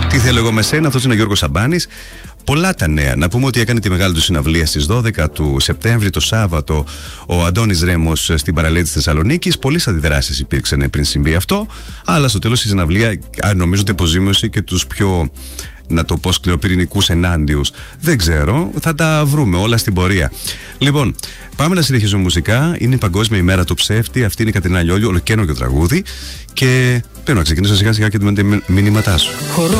Τι θέλω εγώ με σένα, αυτός είναι ο Γιώργος Σαμπάνης. Πολλά τα νέα. Να πούμε ότι έκανε τη μεγάλη του συναυλία στις 12 του Σεπτέμβρη, το Σάββατο, ο Αντώνης Ρέμος στην παραλία της Θεσσαλονίκης. Πολλές αντιδράσεις υπήρξαν πριν συμβεί αυτό, αλλά στο τέλος η συναυλία νομίζω ότι αποζήμιωσε και τους πιο, να το πω, σκληροπυρηνικούς ενάντιους. Δεν ξέρω, θα τα βρούμε όλα στην πορεία. Λοιπόν, πάμε να συνεχίσουμε μουσικά. Είναι η Παγκόσμια ημέρα του ψεύτη. Αυτή είναι η Κατερίνα Λιόλιο, ολοκαίνουργιο τραγούδι. Και πρέπει να ξεκινήσω σιγά σιγά και με τα μηνύματά σου.